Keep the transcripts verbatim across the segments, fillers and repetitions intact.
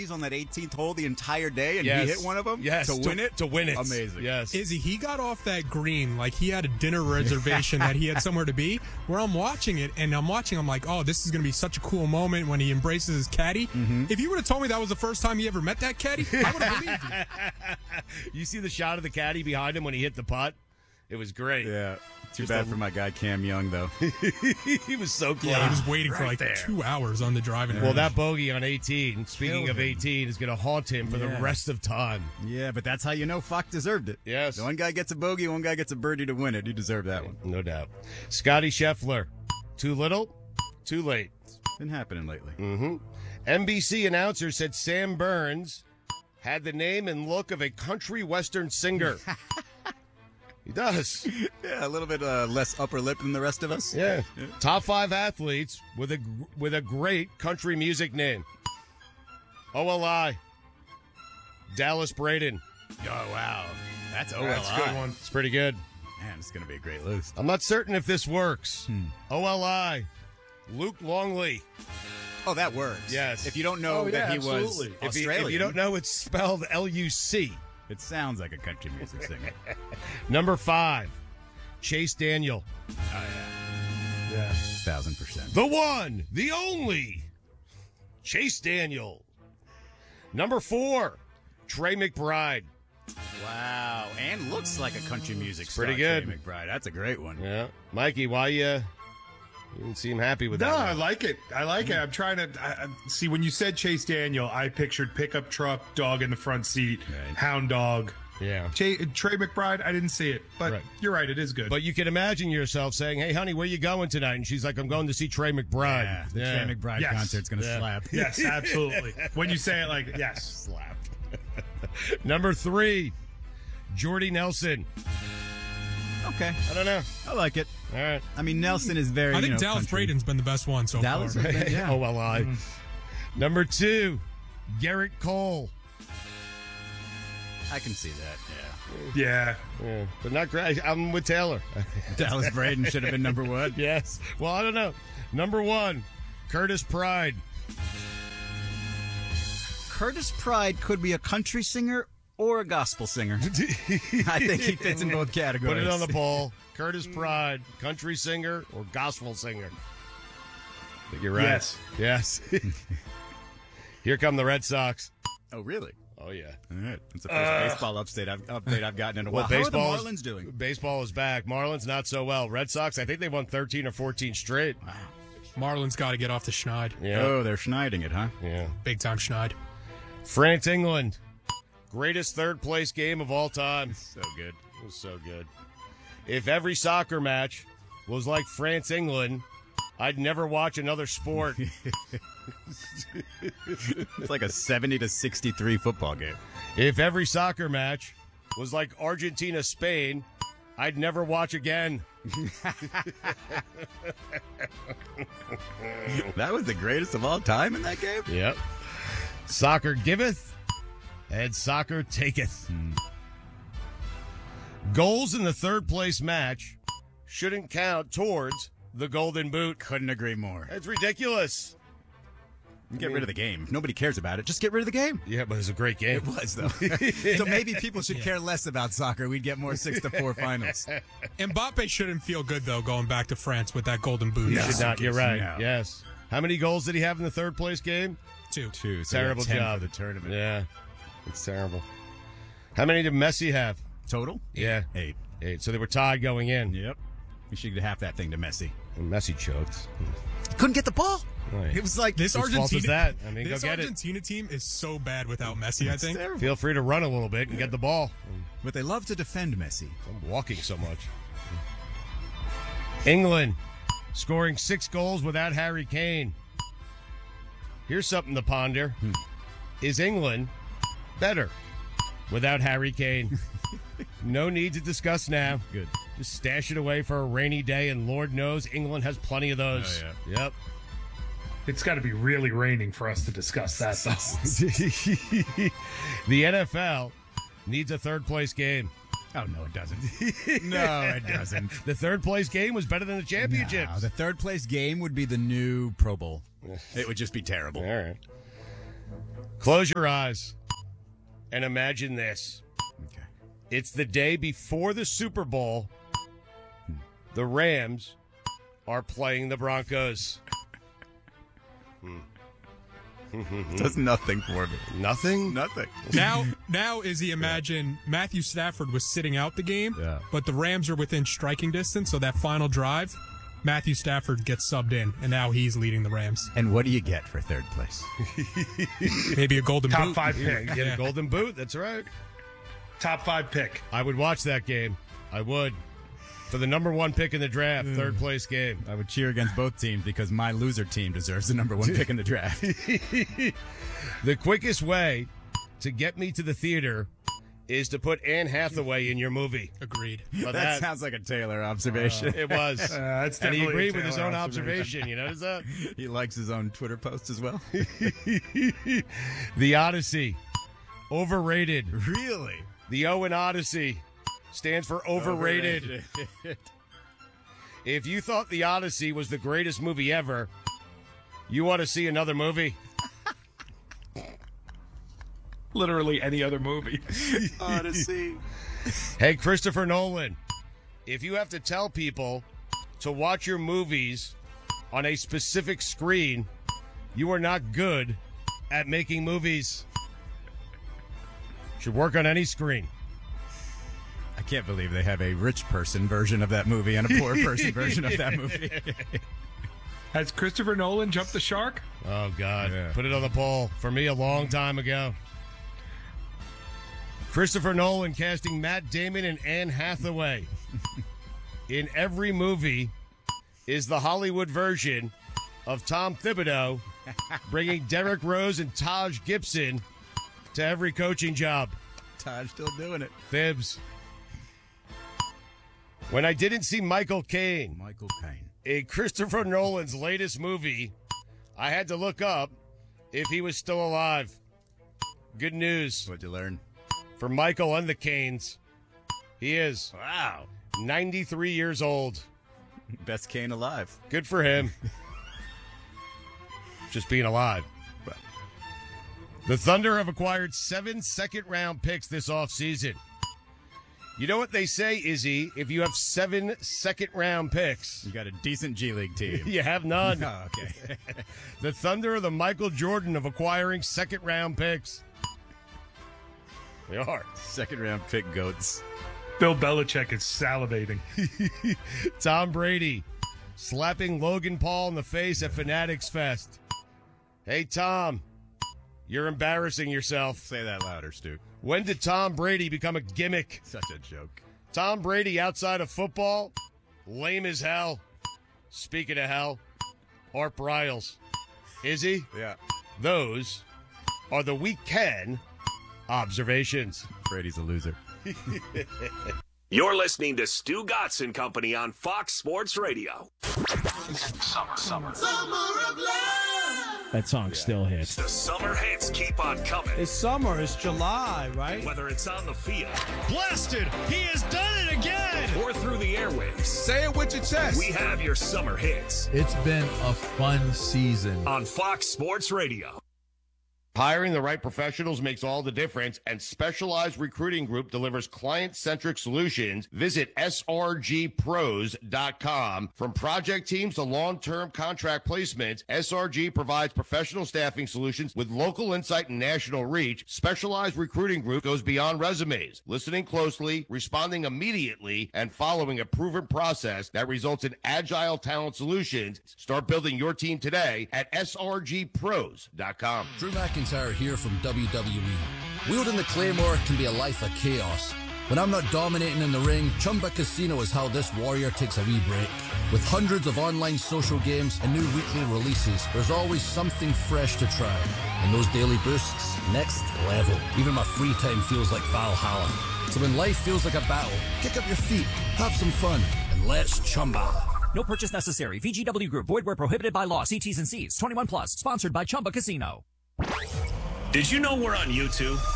bogeys on that eighteenth hole the entire day, and yes. he hit one of them yes. to win to, it? To win it. Amazing. Yes. Izzy, he got off that green like he had a dinner reservation that he had somewhere to be, where I'm watching it, and I'm watching, I'm like, oh, this is going to be such a cool moment when he embraces his caddy. Mm-hmm. If you would have told me that was the first time he ever met that caddy, I would have believed you. You see the shot of the caddy behind him when he hit the putt? It was great. Yeah. Too Just bad a- for my guy Cam Young, though. He was so close. Yeah, he was waiting for Right like there. two hours on the driving Well, range. that bogey on eighteen, speaking Killed of him. eighteen, is going to haunt him for Yeah. the rest of time. Yeah, but that's how you know Fock deserved it. Yes. The one guy gets a bogey, one guy gets a birdie to win it. He deserved that one. No doubt. Scotty Scheffler, too little, too late. Been happening lately. Mm-hmm. N B C announcer said Sam Burns had the name and look of a country western singer. He does. Yeah, a little bit uh, less upper lip than the rest of us. Yeah. Top five athletes with a with a great country music name. O L I. Dallas Braden. Oh, wow. That's O L I. That's a good one. It's pretty good. Man, it's going to be a great list. I'm not certain if this works. Hmm. O L I. Luke Longley. Oh, that works. Yes. If you don't know Oh, that yeah, he was absolutely. If you, Australian, if you don't know, it's spelled L U C. it sounds like a country music singer. Number five, Chase Daniel. Yeah. Thousand percent. The one, the only, Chase Daniel. Number four, Trey McBride. Wow. And looks like a country music star. pretty good. Trey McBride. That's a great one. Yeah. Mikey, why you, you didn't seem happy with No, that I one? like it. I like it. I'm trying to I, I- see when you said Chase Daniel, I pictured pickup truck, dog in the front seat, Right. hound dog. Yeah. Trey, Trey McBride, I didn't see it, but Right. you're right. It is good. But you can imagine yourself saying, hey, honey, where you going tonight? And she's like, I'm going to see Trey McBride. Yeah, the Yeah. Trey McBride Yes. concert's going to Yeah. slap. yes, absolutely. When you say it like yes, Slap. Number three, Jordy Nelson. Okay. I don't know. I like it. All right. I mean, Nelson is very, I think you know, Dallas country. Braden's been the best one so Dallas far. has been- yeah. Oh, well, I. Mm. Number two, Garrett Cole. I can see that, yeah. yeah. Yeah, but not great. I'm with Taylor. Dallas Braden should have been number one. Yes. Well, I don't know. Number one, Curtis Pride. Curtis Pride could be a country singer or a gospel singer. I think he fits in both categories. Put it on the poll. Curtis Pride, country singer or gospel singer? I think you're right. Yes. Yes. Here come the Red Sox. Oh, really? Oh, yeah. All right. That's the first baseball update I've, update I've gotten in a while. Well, How are baseball the is- Marlins doing? Baseball is back. Marlins not so well. Red Sox, I think they won thirteen or fourteen straight. Wow. Marlins got to get off the schneid. Yeah. Oh, they're schneiding it, huh? Yeah. Big time schneid. France, England. Greatest third place game of all time. So good. It was so good. If every soccer match was like France, England, I'd never watch another sport. It's like a seventy to sixty-three football game. If every soccer match was like Argentina, Spain, I'd never watch again. That was the greatest of all time in that game? Yep. Soccer giveth and soccer taketh. Goals in the third place match shouldn't count towards the Golden Boot. Couldn't agree more. That's ridiculous. Get rid of the game. If nobody cares about it, just get rid of the game. Yeah, but it's a great game. It was, though. So maybe people should care less about soccer. We'd get more six to four finals. Mbappe shouldn't feel good, though, going back to France with that golden boot. You should not. You're right. No. Yes. How many goals did he have in the third place game? Two. Two. So Terrible ten job. for the tournament. Yeah. It's terrible. How many did Messi have? Total? Yeah. Eight. Eight. So they were tied going in. Yep. We should get half that thing to Messi. And Messi choked. Couldn't get the ball. Right. It was like This Whose fault is Argentina, that? I mean, this go get it. Argentina team is so bad without Messi, I It's think. terrible. Feel free to run a little bit and get the ball. But they love to defend Messi. I'm walking so much. England scoring six goals without Harry Kane. Here's something to ponder. Is England better without Harry Kane? No need to discuss now. Good. Just stash it away for a rainy day, and Lord knows England has plenty of those. Oh, Yep. It's got to be really raining for us to discuss that, though. The N F L needs a third place game. Oh, no, it doesn't. No, it doesn't. The third place game was better than the championships. No, the third place game would be the new Pro Bowl. It would just be terrible. All right. Close your eyes and imagine this. Okay. It's the day before the Super Bowl. The Rams are playing the Broncos. Does nothing for me. Nothing? Nothing. Now, now, Izzy, imagine Matthew Stafford was sitting out the game, Yeah. but the Rams are within striking distance, so that final drive, Matthew Stafford gets subbed in, and now he's leading the Rams. And what do you get for third place? Maybe a golden Top boot. five pick. Get a golden boot. That's right. Top five pick. I would watch that game. I would. For the number one pick in the draft, third place game. I would cheer against both teams because my loser team deserves the number one pick in the draft. The quickest way to get me to the theater is to put Anne Hathaway in your movie. Agreed. But that, that, sounds like a Taylor observation. it was. Uh, that's and he definitely a agreed with his Taylor own observation. observation. You notice that? He likes his own Twitter posts as well. The Odyssey. Overrated. Really? The O in Odyssey stands for overrated. If you thought The Odyssey was the greatest movie ever, you want to see another movie? Literally any other movie. Odyssey. Hey, Christopher Nolan, if you have to tell people to watch your movies on a specific screen, you are not good at making movies. Should work on any screen. I can't believe they have a rich person version of that movie and a poor person version of that movie. Has Christopher Nolan jumped the shark? Oh, God. Yeah. Put it on the poll. For me, a long time ago. Christopher Nolan casting Matt Damon and Anne Hathaway. In every movie is the Hollywood version of Tom Thibodeau bringing Derrick Rose and Taj Gibson to every coaching job. Todd's still doing it. Fibs. When I didn't see Michael Caine Michael Caine. in Christopher Nolan's latest movie, I had to look up if he was still alive. Good news What'd you learn? for Michael and the Caines. He is Wow. ninety-three years old. Best Kane alive. Good for him. Just being alive. The Thunder have acquired seven second-round picks this offseason. You know what they say, Izzy? If you have seven second-round picks, You got a decent G League team. you have none. Oh, okay. The Thunder are the Michael Jordan of acquiring second-round picks. They are. Second round pick goats. Bill Belichick is salivating. Tom Brady slapping Logan Paul in the face at Fanatics Fest. Hey, Tom, you're embarrassing yourself. Say that louder, Stu. When did Tom Brady become a gimmick? Such a joke. Tom Brady outside of football, lame as hell. Speaking of hell, Art Briles. Izzy, Yeah. those are the weekend observations. Brady's a loser. You're listening to Stu Gatz and Company on Fox Sports Radio. Summer, summer. That song still hits. The summer hits keep on coming. It's summer. It's July, right? Whether it's on the field Blasted! He has done it again! or through the airwaves, Say it with your chest. we have your summer hits It's been a fun season. on Fox Sports Radio. Hiring the right professionals makes all the difference, and Specialized Recruiting Group delivers client-centric solutions. Visit S R G pros dot com. From project teams to long-term contract placements, S R G provides professional staffing solutions with local insight and national reach. Specialized Recruiting Group goes beyond resumes, listening closely, responding immediately, and following a proven process that results in agile talent solutions. Start building your team today at S R G pros dot com. Drew McIntyre here from W W E. Wielding the Claymore can be a life of chaos. When I'm not dominating in the ring, Chumba Casino is how this warrior takes a wee break. With hundreds of online social games and new weekly releases, there's always something fresh to try. And those daily boosts, next level. Even my free time feels like Valhalla. So when life feels like a battle, kick up your feet, have some fun, and let's Chumba. No purchase necessary. V G W Group. Void where prohibited by law. See T's and C's. twenty-one plus. Sponsored by Chumba Casino. Did you know we're on YouTube? Fox.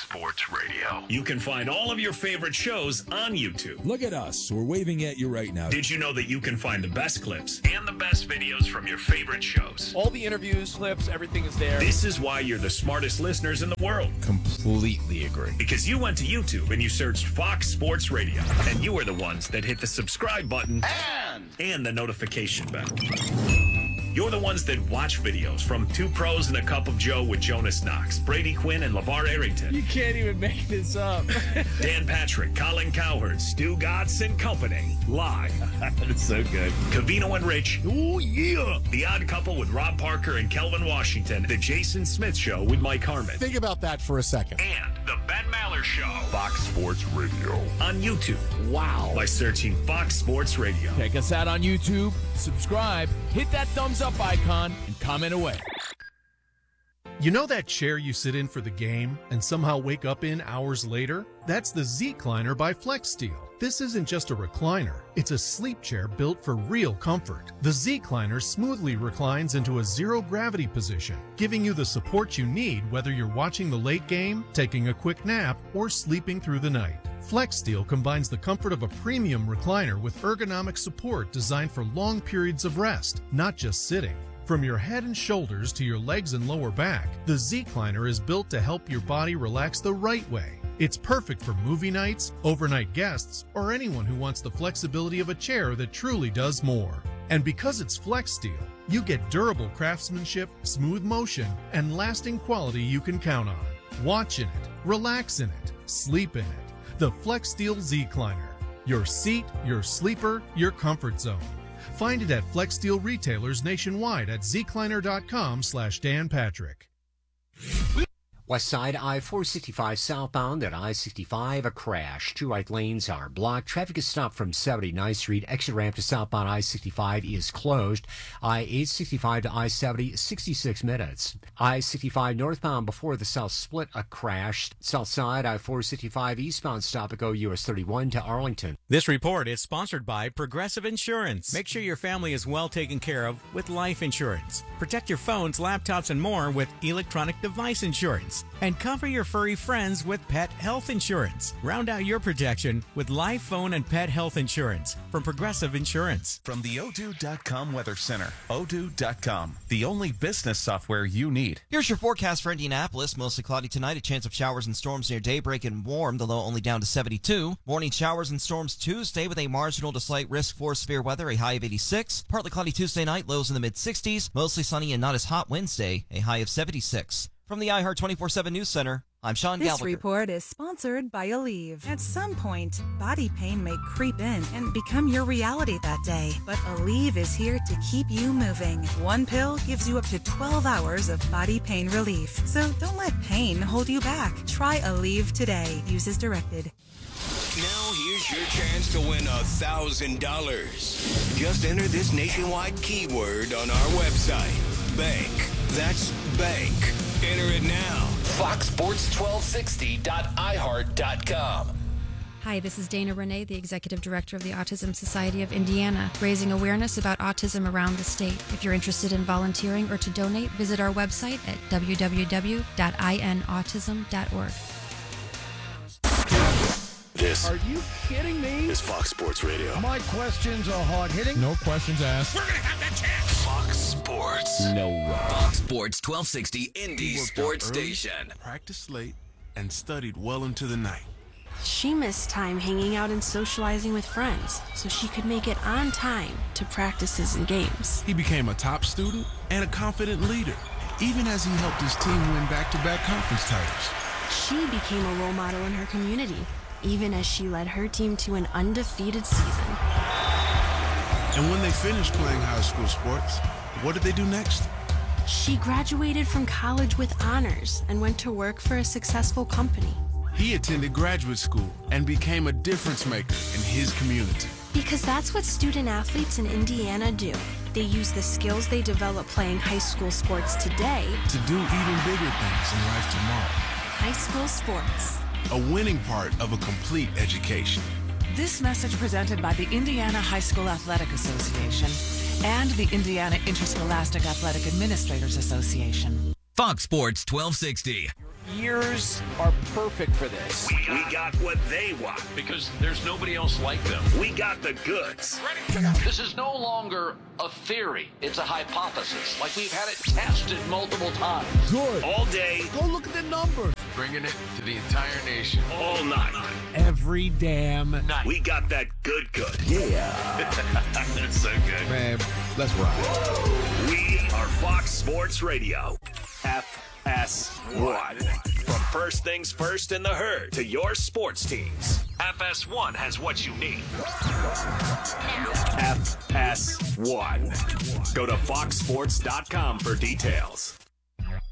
Sports Radio. You can find all of your favorite shows on YouTube. Look at us. We're waving at you right now. Did you know that you can find the best clips and the best videos from your favorite shows? All the interviews, clips, everything is there. This is why you're the smartest listeners in the world. Completely agree. Because you went to YouTube and you searched Fox Sports Radio. And you are the ones that hit the subscribe button and, and the notification bell. You're the ones that watch videos from Two Pros and a Cup of Joe with Jonas Knox, Brady Quinn, and LeVar Arrington. You can't even make this up. Dan Patrick, Colin Cowherd, Stu Gatz and Company. Live. That's so good. Cavino and Rich. Oh, yeah. The Odd Couple with Rob Parker and Kelvin Washington. The Jason Smith Show with Mike Harmon. Think about that for a second. And the Ben Maller Show. Fox Sports Radio. On YouTube. Wow. By searching Fox Sports Radio. Check us out on YouTube. Subscribe. Hit that thumbs up icon and comment away. You know that chair you sit in for the game and somehow wake up in hours later? That's the Z-Cliner by FlexSteel. This isn't just a recliner, it's a sleep chair built for real comfort. The Z-Cliner smoothly reclines into a zero-gravity position, giving you the support you need whether you're watching the late game, taking a quick nap, or sleeping through the night. FlexSteel combines the comfort of a premium recliner with ergonomic support designed for long periods of rest, not just sitting. From your head and shoulders to your legs and lower back, the Z-Cliner is built to help your body relax the right way. It's perfect for movie nights, overnight guests, or anyone who wants the flexibility of a chair that truly does more. And because it's FlexSteel, you get durable craftsmanship, smooth motion, and lasting quality you can count on. Watch in it, relax in it, sleep in it. The FlexSteel Z-Cliner. Your seat, your sleeper, your comfort zone. Find it at FlexSteel retailers nationwide at zcliner.com slash Dan Patrick. West side I four sixty-five southbound at I sixty-five, a crash. Two right lanes are blocked. Traffic is stopped from seventy-ninth Street. Exit ramp to southbound I sixty-five is closed. I eight sixty-five to I seventy, sixty-six minutes. I sixty-five northbound before the south split, a crash. South side I four sixty-five eastbound stop at go U S thirty-one to Arlington. This report is sponsored by Progressive Insurance. Make sure your family is well taken care of with life insurance. Protect your phones, laptops, and more with electronic device insurance. And cover your furry friends with pet health insurance. Round out your protection with live phone and pet health insurance from Progressive Insurance. From the Odoo dot com Weather Center, Odoo dot com, the only business software you need. Here's your forecast for Indianapolis. Mostly cloudy tonight, a chance of showers and storms near daybreak and warm, the low only down to seventy-two. Morning showers and storms Tuesday with a marginal to slight risk for severe weather, a high of eighty-six. Partly cloudy Tuesday night, lows in the mid sixties. Mostly sunny and not as hot Wednesday, a high of seventy-six. From the iHeart twenty-four seven News Center, I'm Sean This Gallagher. report is sponsored by Aleve. At some point, body pain may creep in and become your reality that day. But Aleve is here to keep you moving. One pill gives you up to twelve hours of body pain relief. So don't let pain hold you back. Try Aleve today. Use as directed. Now here's your chance to win a thousand dollars. Just enter this nationwide keyword on our website. Bank. That's bank. Enter it now. fox sports twelve sixty dot i heart dot com. Hi, this is Dana Renee, the Executive Director of the Autism Society of Indiana, raising awareness about autism around the state. If you're interested in volunteering or to donate, visit our website at w w w dot i n autism dot org. This Are you kidding me? is Fox Sports Radio. My questions are hard hitting. No questions asked. We're gonna have that chance. Fox Sports. No way. Fox Sports twelve sixty Indy Sports Station. Practiced late and studied well into the night. She missed time hanging out and socializing with friends so she could make it on time to practices and games. He became a top student and a confident leader, even as he helped his team win back-to-back conference titles. She became a role model in her community, even as she led her team to an undefeated season. And when they finished playing high school sports, what did they do next? She graduated from college with honors and went to work for a successful company. He attended graduate school and became a difference maker in his community. Because that's what student athletes in Indiana do. They use the skills they develop playing high school sports today to do even bigger things in life tomorrow. High school sports. A winning part of a complete education. This message presented by the Indiana High School Athletic Association and the Indiana Interscholastic Athletic Administrators Association. Fox Sports twelve sixty. ears are perfect for this. We got, we got what they want. Because there's nobody else like them. We got the goods. This is no longer a theory. It's a hypothesis. Like we've had it tested multiple times. Good. All day. Go look at the numbers. Bringing it to the entire nation. All night. Every damn night. We got that good good. Yeah. That's so good. Man, let's ride. We are Fox Sports Radio. F S one. From first things first in the herd to your sports teams. F S one has what you need. F S one. Go to fox sports dot com for details.